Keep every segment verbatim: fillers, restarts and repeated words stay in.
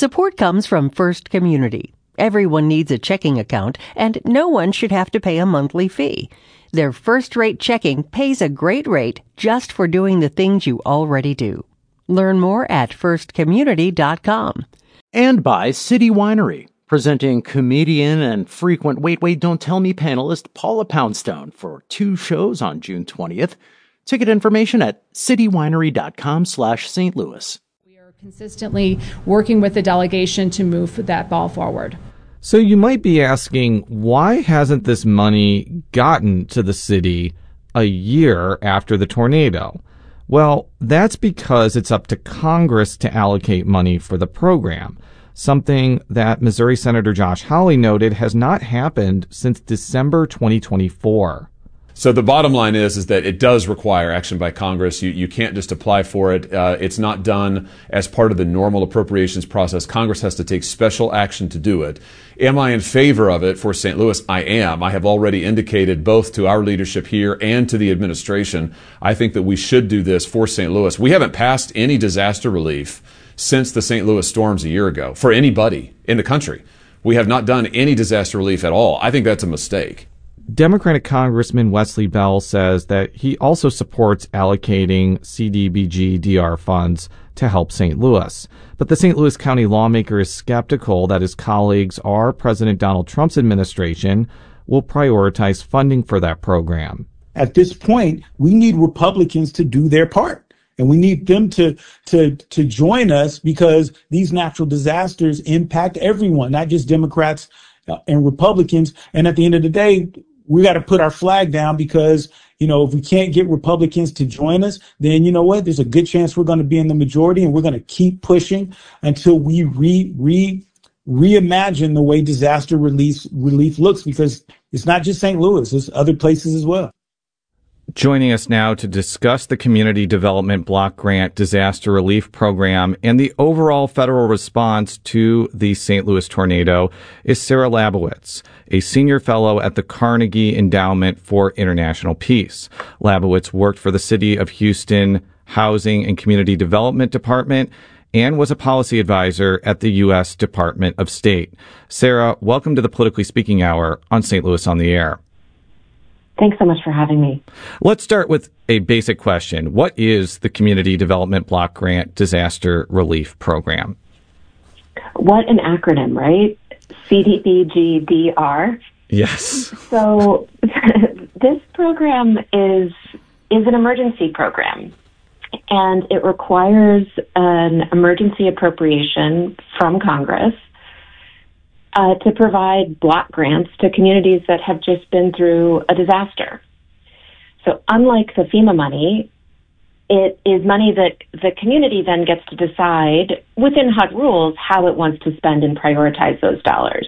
Support comes from First Community. Everyone needs a checking account, and no one should have to pay a monthly fee. Their first-rate checking pays a great rate just for doing the things you already do. Learn more at first community dot com. And by City Winery, presenting comedian and frequent Wait, Wait, Don't Tell Me panelist Paula Poundstone for two shows on June twentieth. Ticket information at citywinery.com slash Saint Louis. We are consistently working with the delegation to move that ball forward. So you might be asking, why hasn't this money gotten to the city a year after the tornado? Well, that's because it's up to Congress to allocate money for the program, something that Missouri Senator Josh Hawley noted has not happened since December twenty twenty-four. So the bottom line is, is that it does require action by Congress. You, you can't just apply for it. Uh, it's not done as part of the normal appropriations process. Congress has to take special action to do it. Am I in favor of it for Saint Louis? I am. I have already indicated both to our leadership here and to the administration, I think that we should do this for Saint Louis. We haven't passed any disaster relief since the Saint Louis storms a year ago for anybody in the country. We have not done any disaster relief at all. I think that's a mistake. Democratic Congressman Wesley Bell says that he also supports allocating C D B G D R funds to help Saint Louis. But the Saint Louis County lawmaker is skeptical that his colleagues or President Donald Trump's administration will prioritize funding for that program. At this point, we need Republicans to do their part. And we need them to, to, to join us, because these natural disasters impact everyone, not just Democrats and Republicans. And at the end of the day, we got to put our flag down, because, you know, if we can't get Republicans to join us, then you know what? There's a good chance we're going to be in the majority, and we're going to keep pushing until we re, re, reimagine the way disaster relief, relief looks, because it's not just Saint Louis, it's other places as well. Joining us now to discuss the Community Development Block Grant Disaster Relief Program and the overall federal response to the Saint Louis tornado is Sarah Labowitz, a senior fellow at the Carnegie Endowment for International Peace. Labowitz worked for the City of Houston Housing and Community Development Department and was a policy advisor at the U S Department of State. Sarah, welcome to the Politically Speaking Hour on Saint Louis on the Air. Thanks so much for having me. Let's start with a basic question. What is the Community Development Block Grant Disaster Relief Program? What an acronym, right? C D B G D R. Yes. So this program is is an emergency program, and it requires an emergency appropriation from Congress Uh, to provide block grants to communities that have just been through a disaster. So unlike the FEMA money, it is money that the community then gets to decide within H U D rules how it wants to spend and prioritize those dollars.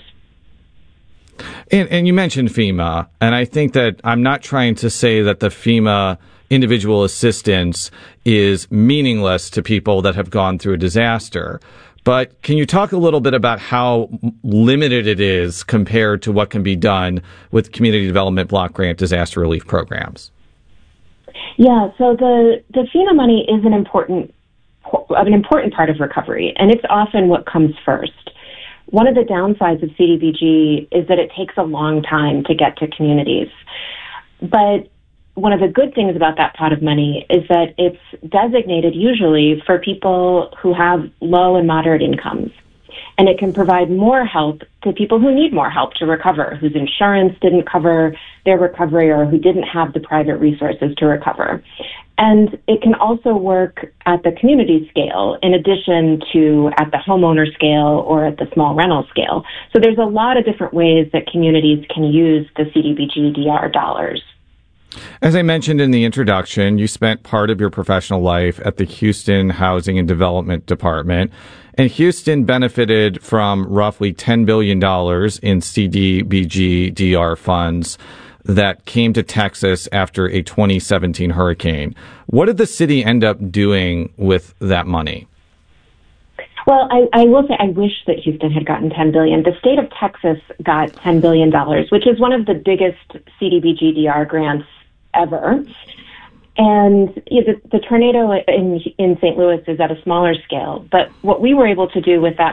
And, and you mentioned FEMA, and I think that I'm not trying to say that the FEMA individual assistance is meaningless to people that have gone through a disaster. But can you talk a little bit about how limited it is compared to what can be done with Community Development Block Grant Disaster Relief programs? Yeah, so the, the FEMA money is an important an important part of recovery, and it's often what comes first. One of the downsides of C D B G is that it takes a long time to get to communities. But one of the good things about that pot of money is that it's designated usually for people who have low and moderate incomes. And it can provide more help to people who need more help to recover, whose insurance didn't cover their recovery or who didn't have the private resources to recover. And it can also work at the community scale in addition to at the homeowner scale or at the small rental scale. So there's a lot of different ways that communities can use the C D B G D R dollars. As I mentioned in the introduction, you spent part of your professional life at the Houston Housing and Development Department, and Houston benefited from roughly ten billion dollars in C D B G D R funds that came to Texas after a twenty seventeen hurricane. What did the city end up doing with that money? Well, I, I will say I wish that Houston had gotten ten billion dollars. The state of Texas got ten billion dollars, which is one of the biggest C D B G D R grants ever. And you know, the, the tornado in in Saint Louis is at a smaller scale. But what we were able to do with that